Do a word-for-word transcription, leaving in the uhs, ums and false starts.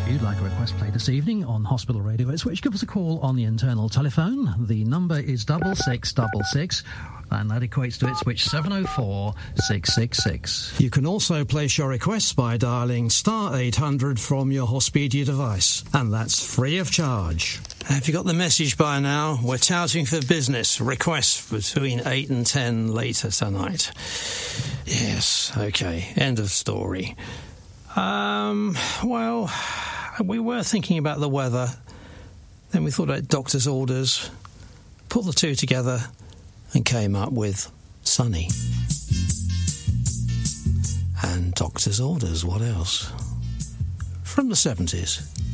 If you'd like a request played this evening on Hospital Radio Ipswich, give us a call on the internal telephone. The number is double six double six, and that equates to Ipswich seven oh four six six six. You can also place your requests by dialling star eight hundred from your Hospedia device, and that's free of charge. Have you got the message by now? We're touting for business. Requests between eight and ten later tonight. Yes, okay, end of story. Um, well, we were thinking about the weather, then we thought about doctor's orders, put the two together and came up with sunny. And doctor's orders, what else? From the seventies.